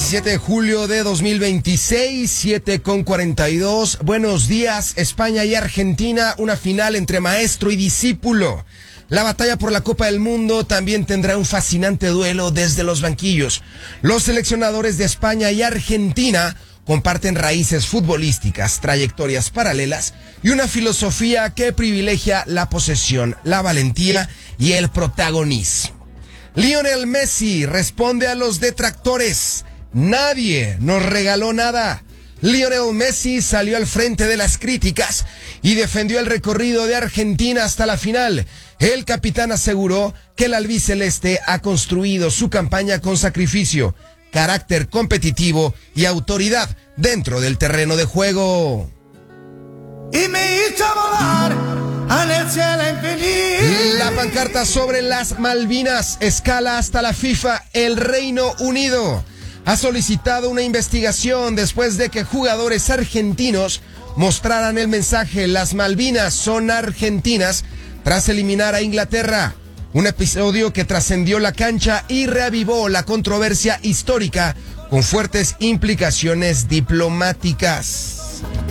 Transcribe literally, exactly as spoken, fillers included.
diecisiete de julio de dos mil veintiséis, siete con cuarenta y dos. Buenos días, España y Argentina, una final entre maestro y discípulo. La batalla por la Copa del Mundo también tendrá un fascinante duelo desde los banquillos. Los seleccionadores de España y Argentina comparten raíces futbolísticas, trayectorias paralelas y una filosofía que privilegia la posesión, la valentía y el protagonismo. Lionel Messi responde a los detractores: nadie nos regaló nada. Lionel Messi salió al frente de las críticas y defendió el recorrido de Argentina hasta la final. El capitán aseguró que el albiceleste ha construido su campaña con sacrificio, carácter competitivo y autoridad dentro del terreno de juego. Y me hizo volar en el cielo infeliz. La pancarta sobre las Malvinas escala hasta la FIFA. El Reino Unido ha solicitado una investigación después de que jugadores argentinos mostraran el mensaje "Las Malvinas son argentinas" tras eliminar a Inglaterra. Un episodio que trascendió la cancha y reavivó la controversia histórica con fuertes implicaciones diplomáticas.